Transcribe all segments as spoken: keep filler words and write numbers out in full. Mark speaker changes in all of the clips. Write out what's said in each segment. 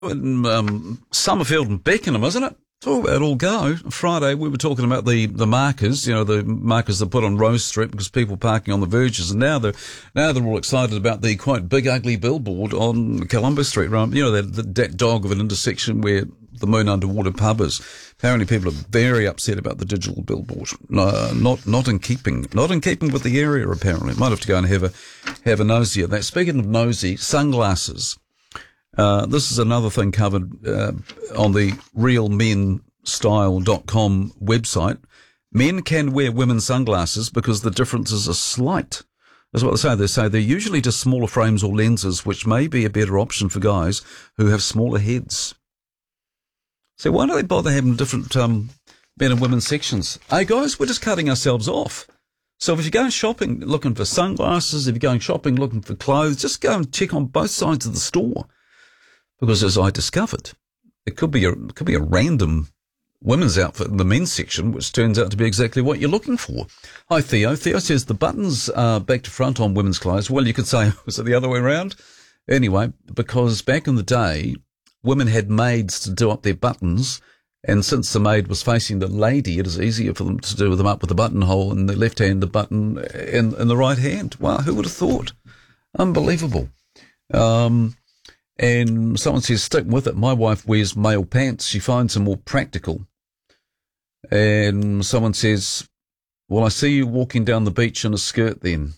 Speaker 1: in um, Summerfield and Beckenham, isn't it? Talk about all go. Friday, we were talking about the, the markers, you know, the markers they put on Rose Street because people parking on the verges, and now they're, now they're all excited about the quite big, ugly billboard on Columbus Street, right? You know, that, that dog of an intersection where the Moon Underwater pub is. Apparently people are very upset about the digital billboard. No, not, not in keeping, not in keeping with the area, apparently. Might have to go and have a, have a nosy at that. Speaking of nosy, sunglasses. Uh, this is another thing covered uh, on the real men style dot com website. Men can wear women's sunglasses because the differences are slight. That's what they say. They say they're usually just smaller frames or lenses, which may be a better option for guys who have smaller heads. So why don't they bother having different um, men and women's sections? Hey, guys, we're just cutting ourselves off. So if you're going shopping looking for sunglasses, if you're going shopping looking for clothes, just go and check on both sides of the store. Because as I discovered, it could be a it could be a random women's outfit in the men's section, which turns out to be exactly what you're looking for. Hi, Theo. Theo says the buttons are back to front on women's clothes. Well, you could say, was it the other way around? Anyway, because back in the day, women had maids to do up their buttons, and since the maid was facing the lady, it is easier for them to do them up with the buttonhole in the left hand, the button in, in the right hand. Wow, who would have thought? Unbelievable. Um... And someone says, stick with it. My wife wears male pants. She finds them more practical. And someone says, well, I see you walking down the beach in a skirt then.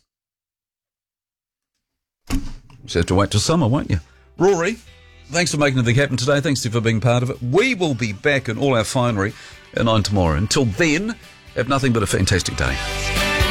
Speaker 1: You have to wait till summer, won't you? Rory, thanks for making everything happen today. Thanks to you for being part of it. We will be back in all our finery at nine tomorrow. Until then, have nothing but a fantastic day.